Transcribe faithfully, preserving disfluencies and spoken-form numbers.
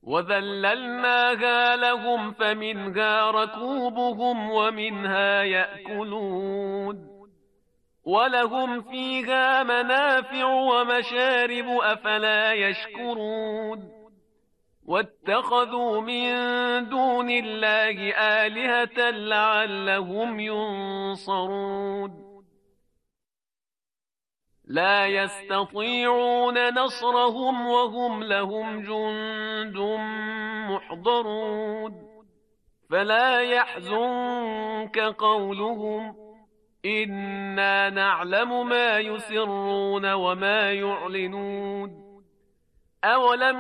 وذللناها لهم فمنها ركوبهم ومنها يأكلون ولهم فيها منافع ومشارب أفلا يشكرون واتخذوا من دون الله آلهة لعلهم ينصرون لا يستطيعون نصرهم وهم لهم جند محضرون فلا يحزنك قولهم إنا نعلم ما يسرون وما يعلنون أولم